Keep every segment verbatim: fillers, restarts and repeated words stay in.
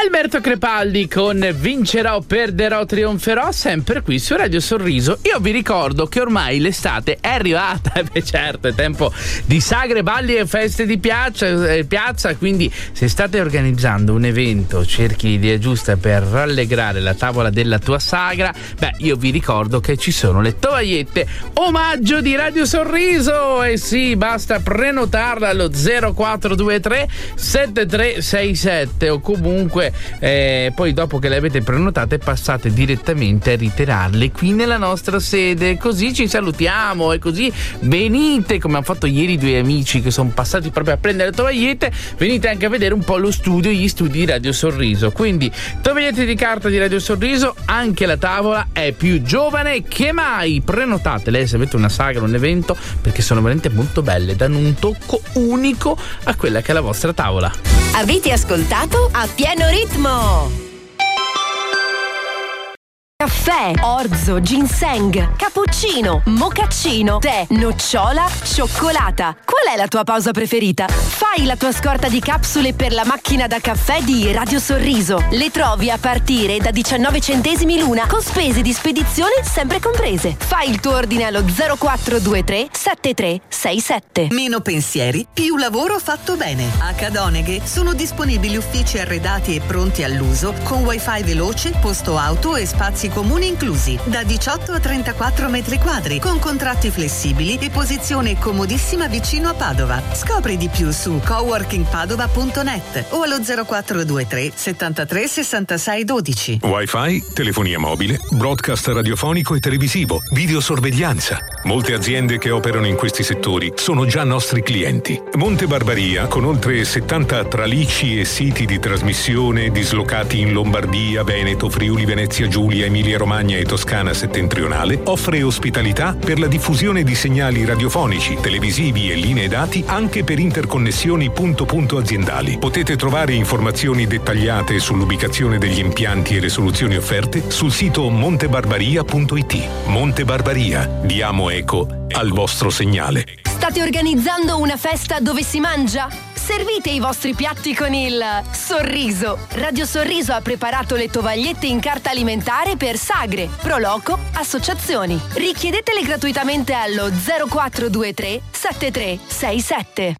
Alberto Crepaldi con Vincerò, perderò, trionferò, sempre qui su Radio Sorriso. Io vi ricordo che ormai l'estate è arrivata, beh certo, è tempo di sagre, balli e feste di piazza, eh, piazza, quindi se state organizzando un evento, cerchi l'idea giusta per rallegrare la tavola della tua sagra, beh io vi ricordo che ci sono le tovagliette omaggio di Radio Sorriso, e sì, basta prenotarla allo zero quattro due tre sette tre sei sette o comunque Eh, poi dopo che le avete prenotate passate direttamente a ritirarle qui nella nostra sede, così ci salutiamo e così venite, come hanno fatto ieri due amici che sono passati proprio a prendere le tovagliette, venite anche a vedere un po' lo studio, gli studi di Radio Sorriso. Quindi tovagliette di carta di Radio Sorriso, anche la tavola è più giovane che mai. Prenotatele se avete una sagra, un evento, perché sono veramente molto belle, danno un tocco unico a quella che è la vostra tavola. Avete ascoltato A Pieno Ritmo. Caffè, orzo, ginseng, cappuccino, mocaccino, tè, nocciola, cioccolata. Qual è la tua pausa preferita? Fai la tua scorta di capsule per la macchina da caffè di Radio Sorriso. Le trovi a partire da diciannove centesimi l'una, con spese di spedizione sempre comprese. Fai il tuo ordine allo zero quattro due tre sette tre sei sette. Meno pensieri, più lavoro fatto bene. A Cadoneghe sono disponibili uffici arredati e pronti all'uso, con wifi veloce, posto auto e spazi comuni inclusi, da diciotto a trentaquattro metri quadri, con contratti flessibili e posizione comodissima vicino a Padova. Scopri di più su coworking padova punto net o allo zero quattro due tre settantatré sessantasei dodici. Wi-Fi, telefonia mobile, broadcast radiofonico e televisivo, videosorveglianza. Molte aziende che operano in questi settori sono già nostri clienti. Monte Barbaria, con oltre settanta tralicci e siti di trasmissione dislocati in Lombardia, Veneto, Friuli, Venezia Giulia, Emilia Romagna e Toscana settentrionale, offre ospitalità per la diffusione di segnali radiofonici, televisivi e linee dati anche per interconnessioni punto-punto aziendali. Potete trovare informazioni dettagliate sull'ubicazione degli impianti e le soluzioni offerte sul sito montebarbaria punto it. Monte Barbaria, diamo eco al vostro segnale. State organizzando una festa dove si mangia? Servite i vostri piatti con il sorriso. Radio Sorriso ha preparato le tovagliette in carta alimentare per sagre, proloco, associazioni. Richiedetele gratuitamente allo zero quattro due tre sette tre sei sette.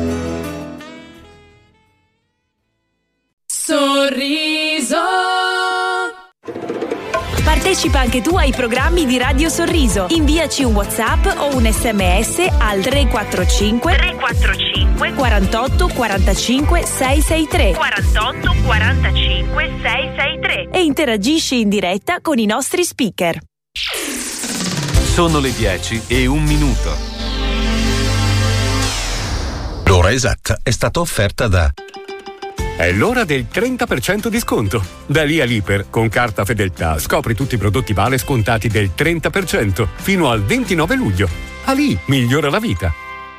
Sorriso. Partecipa anche tu ai programmi di Radio Sorriso. Inviaci un WhatsApp o un sms al tre quattro cinque tre quattro cinque quarantotto quarantacinque seicentosessantatré quarantotto quarantacinque seicentosessantatré e interagisci in diretta con i nostri speaker. Sono le dieci e un minuto. L'ora esatta è stata offerta da... È l'ora del trenta per cento di sconto. Da lì a l'Iper, con carta Fedeltà, scopri tutti i prodotti Vale scontati del trenta per cento fino al ventinove luglio. A lì migliora la vita.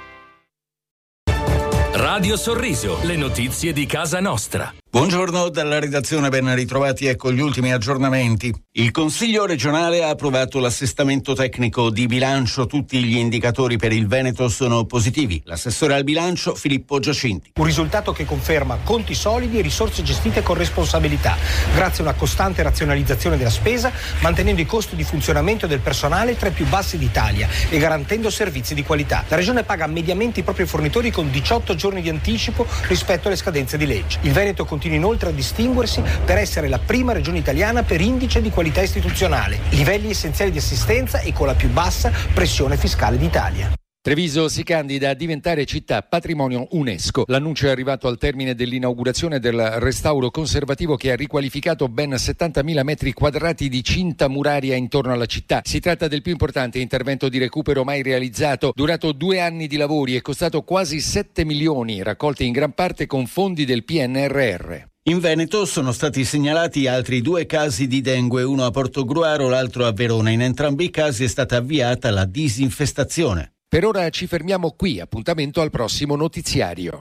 Radio Sorriso, le notizie di casa nostra. Buongiorno dalla redazione, ben ritrovati, ecco gli ultimi aggiornamenti. Il Consiglio regionale ha approvato l'assestamento tecnico di bilancio, tutti gli indicatori per il Veneto sono positivi. L'assessore al bilancio Filippo Giacinti. Un risultato che conferma conti solidi e risorse gestite con responsabilità, grazie a una costante razionalizzazione della spesa, mantenendo i costi di funzionamento del personale tra i più bassi d'Italia e garantendo servizi di qualità. La regione paga mediamente i propri fornitori con diciotto giorni di anticipo rispetto alle scadenze di legge. Il Veneto continua inoltre a distinguersi per essere la prima regione italiana per indice di qualità istituzionale, livelli essenziali di assistenza e con la più bassa pressione fiscale d'Italia. Treviso si candida a diventare città patrimonio UNESCO. L'annuncio è arrivato al termine dell'inaugurazione del restauro conservativo che ha riqualificato ben settantamila metri quadrati di cinta muraria intorno alla città. Si tratta del più importante intervento di recupero mai realizzato, durato due anni di lavori e costato quasi sette milioni, raccolti in gran parte con fondi del P N R R. In Veneto sono stati segnalati altri due casi di dengue, uno a Portogruaro, l'altro a Verona. In entrambi i casi è stata avviata la disinfestazione. Per ora ci fermiamo qui, appuntamento al prossimo notiziario.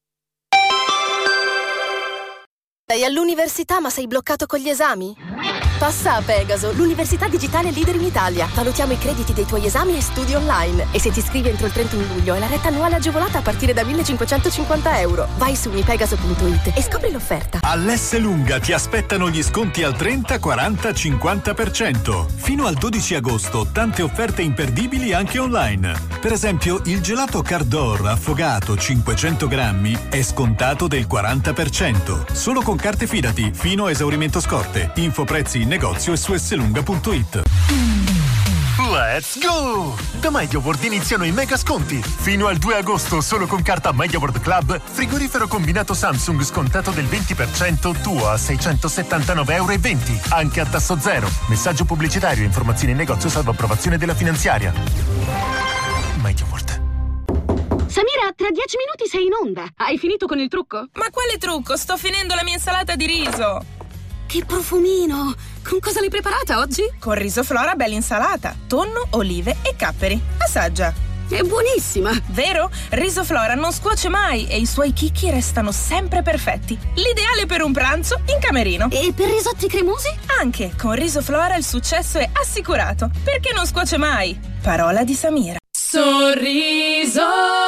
Sei all'università ma sei bloccato con gli esami? Passa a Pegaso, l'università digitale leader in Italia. Valutiamo i crediti dei tuoi esami e studi online. E se ti iscrivi entro il trentuno luglio hai la retta annuale agevolata a partire da millecinquecentocinquanta euro. Vai su unipegaso punto it e scopri l'offerta. All'S Lunga ti aspettano gli sconti al trenta, quaranta, cinquanta per cento. Fino al dodici agosto tante offerte imperdibili anche online. Per esempio il gelato Cardor affogato cinquecento grammi è scontato del quaranta per cento. Solo con carte Fidati fino a esaurimento scorte. Info prezzi in negozio e su esselunga punto it. Let's go! Da MediaWorld iniziano i mega sconti. Fino al due agosto, solo con carta MediaWorld Club, frigorifero combinato Samsung scontato del venti per cento, tuo a seicentosettantanove euro e venti, anche a tasso zero. Messaggio pubblicitario, informazioni in negozio salvo approvazione della finanziaria. MediaWorld. Samira, tra dieci minuti sei in onda. Hai finito con il trucco? Ma quale trucco? Sto finendo la mia insalata di riso. Che profumino! Con cosa l'hai preparata oggi? Con riso Flora bella insalata, tonno, olive e capperi. Assaggia. È buonissima! Vero? Riso Flora non scuoce mai e i suoi chicchi restano sempre perfetti. L'ideale per un pranzo in camerino. E per risotti cremosi? Anche, con Riso Flora il successo è assicurato. Perché non scuoce mai? Parola di Samira. Sorriso.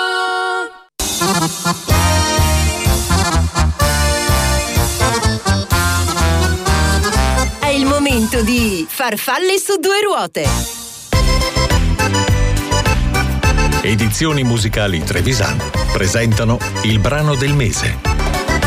È il momento di Farfalle su due ruote. Edizioni musicali Trevisan presentano il brano del mese.